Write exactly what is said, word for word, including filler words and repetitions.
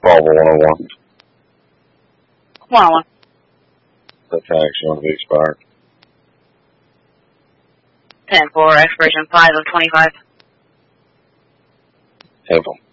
Volvo one oh one. one oh one. The tax going to be expired. ten four, expiration five of twenty-five. ten four.